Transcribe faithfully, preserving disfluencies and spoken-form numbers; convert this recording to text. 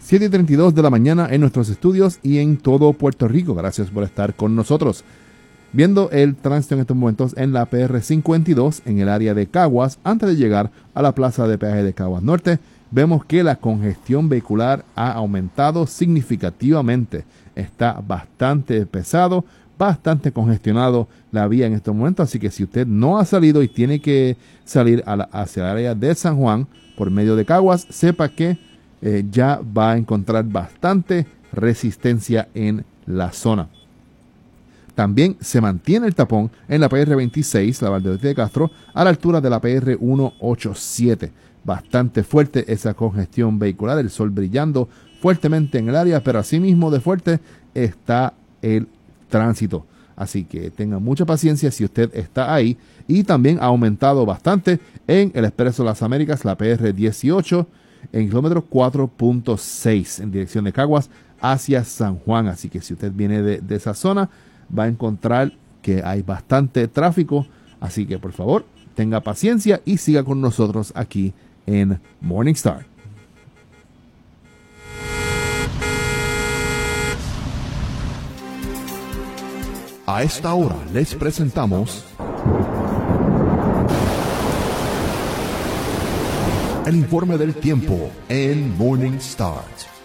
siete y treinta y dos de la mañana en nuestros estudios y en todo Puerto Rico. Gracias por estar con nosotros. Viendo el tránsito en estos momentos en la P R cincuenta y dos en el área de Caguas, antes de llegar a la plaza de peaje de Caguas Norte, vemos que la congestión vehicular ha aumentado significativamente. Está bastante pesado, bastante congestionado la vía en estos momentos, así que si usted no ha salido y tiene que salir a la, hacia el área de San Juan por medio de Caguas, sepa que eh, ya va a encontrar bastante resistencia en la zona. También se mantiene el tapón en la P R veintiséis, la Valdez de Castro, a la altura de la P R ciento ochenta y siete. Bastante fuerte esa congestión vehicular, el sol brillando fuertemente en el área, pero asimismo de fuerte está el tránsito. Así que tenga mucha paciencia si usted está ahí. Y también ha aumentado bastante en el Expreso Las Américas, la P R dieciocho, en kilómetro cuatro punto seis en dirección de Caguas hacia San Juan. Así que si usted viene de, de esa zona, va a encontrar que hay bastante tráfico. Así que por favor, tenga paciencia y siga con nosotros aquí en Morning Star. A esta hora les presentamos el informe del tiempo en Morning Star.